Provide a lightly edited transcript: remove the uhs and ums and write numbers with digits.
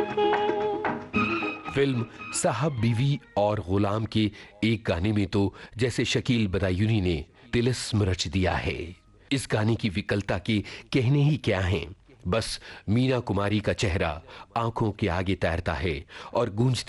Film साहब बीवी और गुलाम के एक गाने में तो जैसे शकील बदायूनी ने तिलिस्म रच दिया है। इस गाने की विकलता के कहने ही क्या हैं। बस मीना कुमारी का चेहरा आंखों के आगे तैरता है और गूंजती